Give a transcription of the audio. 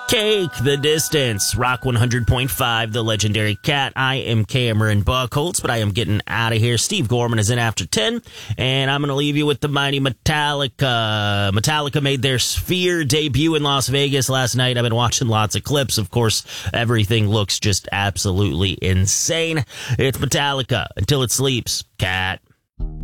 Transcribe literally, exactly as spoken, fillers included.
Cake the Distance, Rock one hundred point five, The Legendary Cat. I am Cameron Buckholtz, but I am getting out of here. Steve Gorman is in after ten, and I'm going to leave you with the mighty Metallica. Metallica made their Sphere debut in Las Vegas last night. I've been watching lots of clips. Of course, everything looks just absolutely insane. It's Metallica until it sleeps, cat.